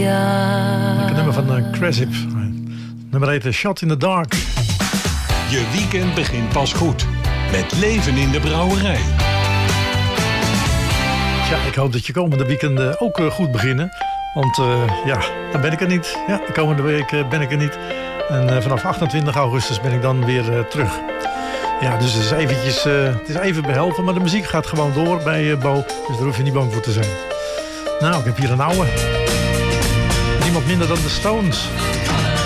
Lekker nummer van Cressip. Nummer 1, Shot in the Dark. Je weekend begint pas goed. Met Leven in de Brouwerij. Ja, ik hoop dat je komende weekend ook goed beginnen. Want dan ben ik er niet. Ja, de komende week ben ik er niet. En vanaf 28 augustus ben ik dan weer terug. Ja, dus het is eventjes, het is even behelpen. Maar de muziek gaat gewoon door bij Bo. Dus daar hoef je niet bang voor te zijn. Nou, ik heb hier een oude. Niemand minder dan de Stones.